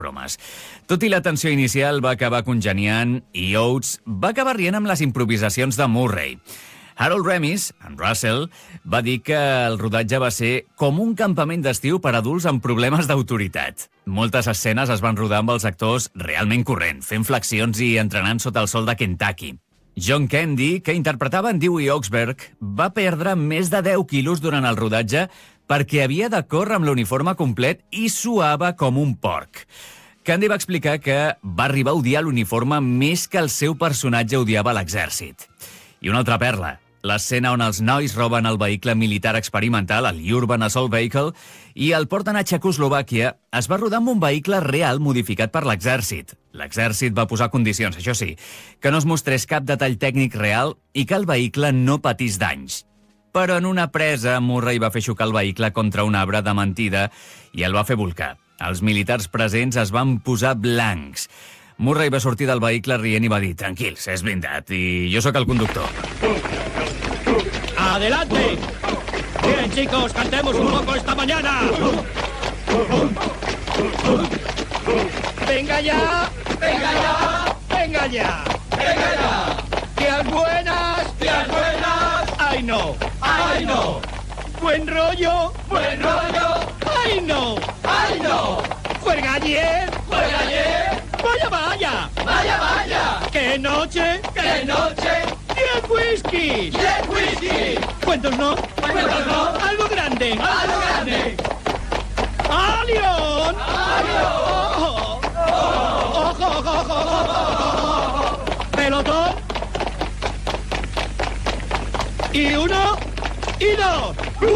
bromes. Tot i la tensió inicial va acabar congeniant i Oates va acabar rient amb les improvisacions de Murray. Harold Ramis, en Russell, va dir que el rodatge va ser com un campament d'estiu per adults amb problemes d'autoritat. Moltes escenes es van rodar amb els actors realment corrent, fent flexions i entrenant sota el sol de Kentucky. John Candy, que interpretava en Dewey Oxberg, va perdre més de 10 quilos durant el rodatge perquè havia de córrer amb l'uniforme complet i suava com un porc. Candy va explicar que va arribar a odiar l'uniforme més que el seu personatge odiava l'exèrcit. I una altra perla, l'escena on els nois roben el vehicle militar experimental, el Urban Assault Vehicle, i el porten a Txecoslovàquia, es va rodar amb un vehicle real modificat per l'exèrcit. L'exèrcit va posar condicions, això sí, que no es mostrés cap detall tècnic real i que el vehicle no patís danys. Però en una presa, Murray va fer xocar el vehicle contra un arbre de mentida i el va fer volcar. Els militars presents es van posar blancs. Murray va sortir del vehicle rient i va dir: tranquils, és blindat, i jo sóc el conductor. ¡Adelante! Miren, chicos, cantemos un poco esta mañana. ¡Venga ya! ¡Venga ya! ¡Venga ya! ¡Venga ya! ¡Tías buenas! ¡Tías buenas! ¡Ay, no! ¡Ay, no! ¡Buen rollo! ¡Buen rollo! ¡Ay, no! ¡Ay, no! ¡Juega ayer! ¡Juega ayer! ¡Vaya, vaya! ¡Vaya, vaya! ¡Qué noche! ¡Qué noche! ¡10 whisky! ¡10 whisky! ¿Cuántos no? ¿Cuántos no? ¡Algo grande! ¡Algo grande! ¡Alión! ¡Alión! ¡Ojo! ¡Ojo, ojo, ojo, ojo! ¡Pelotón! ¡Y uno! ¡Y dos!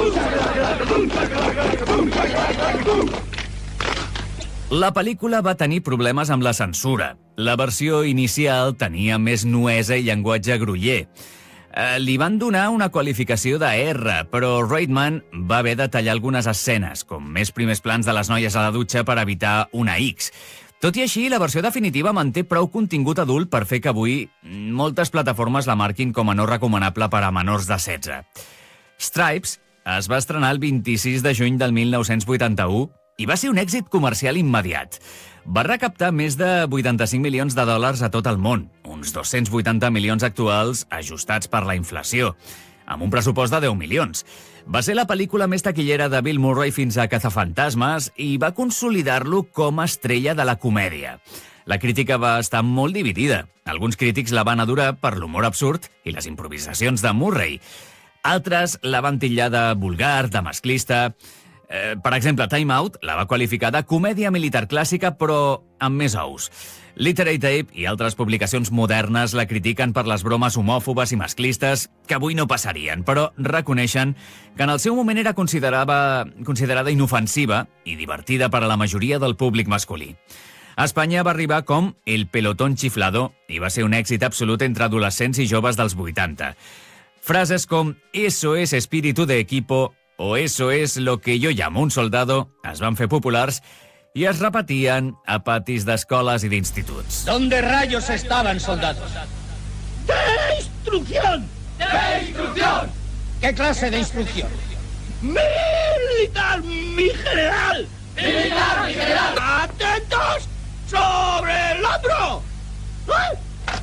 La pel·lícula va tenir problemes amb la censura. La versió inicial tenia més nuesa i llenguatge groller. Li van donar una qualificació de R, però Reitman va haver de tallar algunes escenes, com més primers plans de les noies a la dutxa per evitar una X. Tot i així, la versió definitiva manté prou contingut adult per fer que avui moltes plataformes la marquin com a no recomanable per a menors de 16. Stripes es va estrenar el 26 de juny del 1981 i va ser un èxit comercial immediat. Va recaptar més de 85 milions de dòlars a tot el món, uns 280 milions actuals ajustats per la inflació, amb un pressupost de 10 milions. Va ser la pel·lícula més taquillera de Bill Murray fins a Cazafantasmes i va consolidar-lo com a estrella de la comèdia. La crítica va estar molt dividida. Alguns crítics la van adorar per l'humor absurd i les improvisacions de Murray. Altres la van titllar de vulgar, de masclista. Per exemple, Time Out la va qualificar de comèdia militar clàssica, però amb més ous. Literary Tape i altres publicacions modernes la critiquen per les bromes homòfobes i masclistes que avui no passarien, però reconeixen que en el seu moment era considerada inofensiva i divertida per a la majoria del públic masculí. A Espanya va arribar com El pelotón chiflado i va ser un èxit absolut entre adolescents i joves dels 80. Frases com «Eso es espíritu de equipo» o «Eso es lo que yo llamo un soldado» es van fer populars i es repetien a patis d'escoles i d'instituts. ¿Dónde rayos estaban, soldados? ¡De instrucción! ¡De instrucción! ¿Qué clase de instrucción? ¡Militar, mi general! ¡Militar, mi general! ¡Atentos! ¡Sobre el hombro! ¿Eh?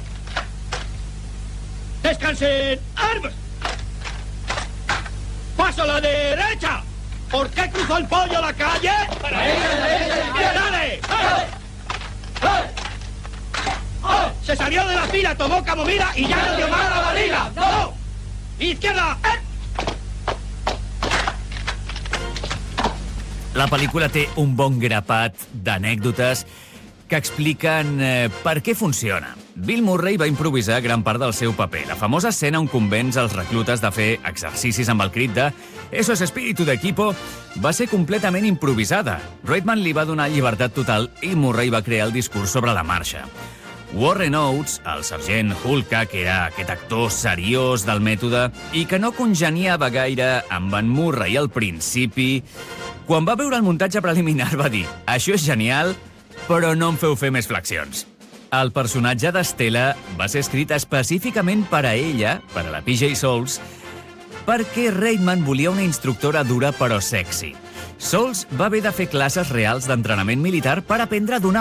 ¡Descansen! ¡Armas! ¡Paso a la derecha! ¿Por qué cruzó el pollo la calle? ¡Para ella! ¡Dale! Se salió de la fila, tomó camomila y ya no dio más la barriga. ¡No! ¡Izquierda! La pel·lícula té un bon grapat d'anècdotes que expliquen per què funciona. Bill Murray va improvisar gran part del seu paper. La famosa escena on convenç els reclutes de fer exercicis amb el crit de «Eso es espíritu de equipo» va ser completament improvisada. Reitman li va donar llibertat total i Murray va crear el discurs sobre la marxa. Warren Oates, el sergent Hulka, que era aquest actor seriós del mètode i que no congeniava gaire amb en Murray al principi, quan va veure el muntatge preliminar va dir «Això és genial, però no em feu fer més flexions». El personatge d'Estela va ser escrit específicament per a ella, per a la PJ Souls, perquè Reitman volia una instructora dura però sexy. Sols va haver de fer classes reals d'entrenament militar per aprendre a donar